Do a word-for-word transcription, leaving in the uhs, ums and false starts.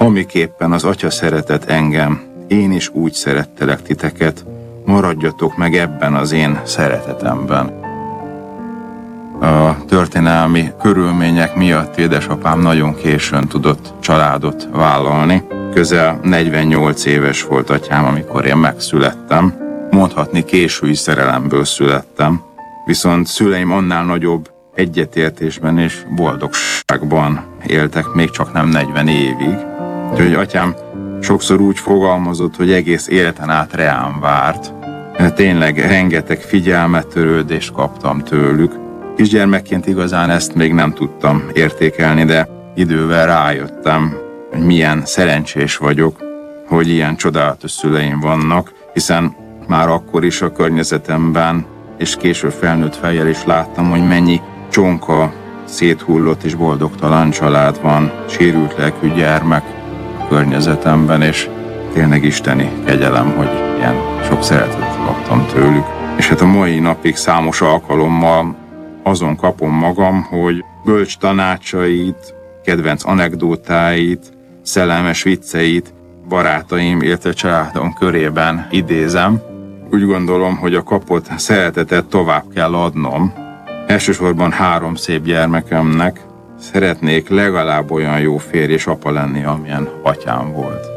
Amiképpen az Atya szeretett engem, én is úgy szerettelek titeket, maradjatok meg ebben az én szeretetemben. A történelmi körülmények miatt édesapám nagyon későn tudott családot vállalni. Közel negyvennyolc éves volt atyám, amikor én megszülettem. Mondhatni késői szerelemből születtem, viszont szüleim annál nagyobb egyetértésben és boldogságban éltek még csak nem negyven évig. Úgyhogy atyám sokszor úgy fogalmazott, hogy egész életen át reám várt. Tényleg rengeteg figyelmet, törődést kaptam tőlük. Kisgyermekként igazán ezt még nem tudtam értékelni, de idővel rájöttem, hogy milyen szerencsés vagyok, hogy ilyen csodálatos szüleim vannak, hiszen már akkor is a környezetemben, és később felnőtt fejjel is láttam, hogy mennyi csonka, széthullott és boldogtalan család van, sérült lelkű gyermek a környezetemben, és tényleg isteni kegyelem, hogy ilyen sok szeretetet kaptam tőlük. És hát a mai napig számos alkalommal azon kapom magam, hogy bölcs tanácsait, kedvenc anekdótáit, szellemes vicceit barátaim, illetve családom körében idézem. Úgy gondolom, hogy a kapott szeretetet tovább kell adnom. Elsősorban három szép gyermekemnek szeretnék legalább olyan jó férj és apa lenni, amilyen atyám volt.